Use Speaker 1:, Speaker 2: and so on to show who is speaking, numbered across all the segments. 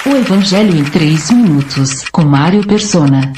Speaker 1: O Evangelho em 3 minutos, com Mário Persona.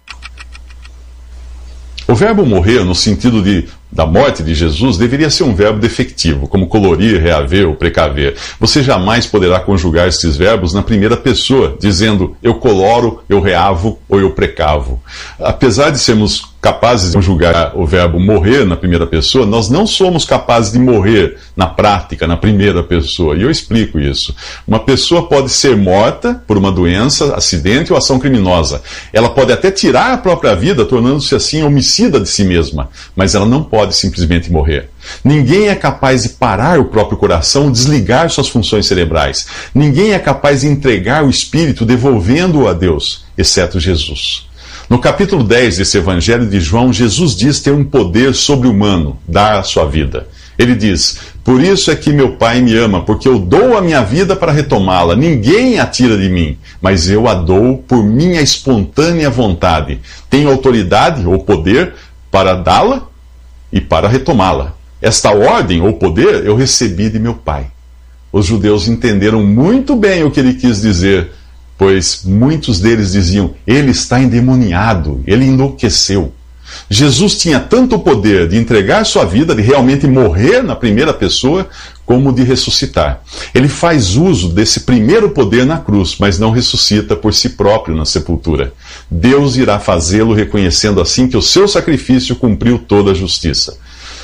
Speaker 2: O verbo morrer, no sentido da morte de Jesus, deveria ser um verbo defectivo, como colorir, reaver ou precaver. Você jamais poderá conjugar estes verbos na primeira pessoa, dizendo eu coloro, eu reavo ou eu precavo. Apesar de sermos capazes de conjugar o verbo morrer na primeira pessoa, nós não somos capazes de morrer na prática, na primeira pessoa. E eu explico isso. Uma pessoa pode ser morta por uma doença, acidente ou ação criminosa. Ela pode até tirar a própria vida, tornando-se assim homicida de si mesma, mas ela não pode simplesmente morrer. Ninguém é capaz de parar o próprio coração, desligar suas funções cerebrais. Ninguém é capaz de entregar o espírito, devolvendo-o a Deus, exceto Jesus. No capítulo 10 desse Evangelho de João, Jesus diz ter um poder sobre-humano, dar a sua vida. Ele diz, por isso é que meu Pai me ama, porque eu dou a minha vida para retomá-la. Ninguém a tira de mim, mas eu a dou por minha espontânea vontade. Tenho autoridade ou poder para dá-la e para retomá-la. Esta ordem ou poder eu recebi de meu Pai. Os judeus entenderam muito bem o que ele quis dizer, pois muitos deles diziam, ele está endemoniado, ele enlouqueceu. Jesus tinha tanto o poder de entregar sua vida, de realmente morrer na primeira pessoa, como de ressuscitar. Ele faz uso desse primeiro poder na cruz, mas não ressuscita por si próprio na sepultura. Deus irá fazê-lo reconhecendo assim que o seu sacrifício cumpriu toda a justiça.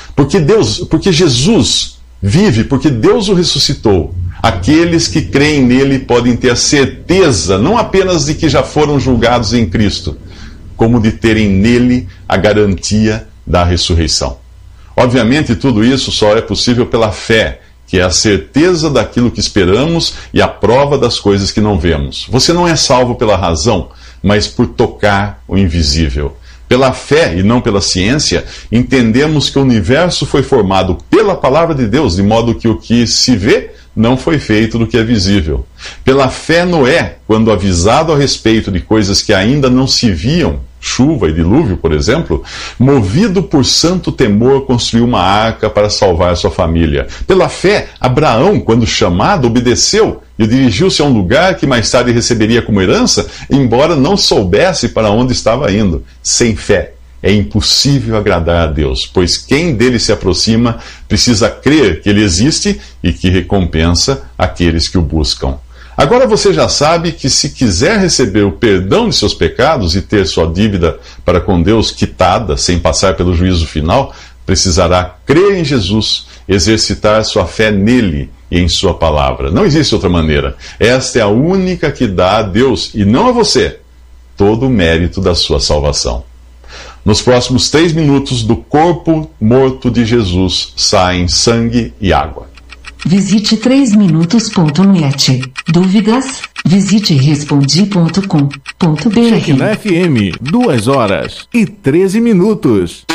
Speaker 2: Porque Jesus vive, porque Deus o ressuscitou. Aqueles que creem nele podem ter a certeza, não apenas de que já foram julgados em Cristo, como de terem nele a garantia da ressurreição. Obviamente, tudo isso só é possível pela fé, que é a certeza daquilo que esperamos e a prova das coisas que não vemos. Você não é salvo pela razão, mas por tocar o invisível. Pela fé e não pela ciência, entendemos que o universo foi formado pela palavra de Deus, de modo que o que se vê não foi feito do que é visível. Pela fé, Noé, quando avisado a respeito de coisas que ainda não se viam, chuva e dilúvio, por exemplo, movido por santo temor, construiu uma arca para salvar sua família. Pela fé, Abraão, quando chamado, obedeceu e dirigiu-se a um lugar que mais tarde receberia como herança, embora não soubesse para onde estava indo. Sem fé, é impossível agradar a Deus, pois quem dele se aproxima precisa crer que ele existe e que recompensa aqueles que o buscam. Agora você já sabe que se quiser receber o perdão de seus pecados e ter sua dívida para com Deus quitada sem passar pelo juízo final, precisará crer em Jesus, exercitar sua fé nele e em sua palavra. Não existe outra maneira. Esta é a única que dá a Deus, e não a você, todo o mérito da sua salvação. Nos próximos 3 minutos, do corpo morto de Jesus saem sangue e água.
Speaker 1: Visite 3minutos.net. Dúvidas? Visite respondi.com.br.
Speaker 3: Cheque na FM, 2 horas e 13 minutos.